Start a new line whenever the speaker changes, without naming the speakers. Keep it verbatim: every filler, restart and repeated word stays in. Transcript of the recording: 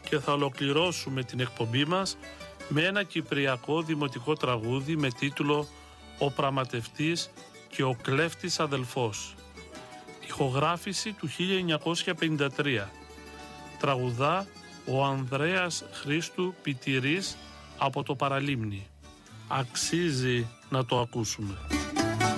και θα ολοκληρώσουμε την εκπομπή μας με ένα κυπριακό δημοτικό τραγούδι με τίτλο «Ο Πραγματευτής και ο Κλέφτης Αδελφός». Ηχογράφηση του χίλια εννιακόσια πενήντα τρία. Τραγουδά ο Ανδρέας Χρήστου Πιτηρής από το Παραλίμνη. Αξίζει να το ακούσουμε.